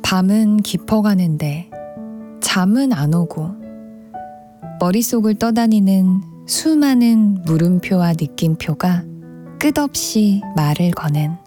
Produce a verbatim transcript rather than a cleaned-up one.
밤은 깊어가는데 잠은 안 오고 머릿속을 떠다니는 수많은 물음표와 느낌표가 끝없이 말을 거는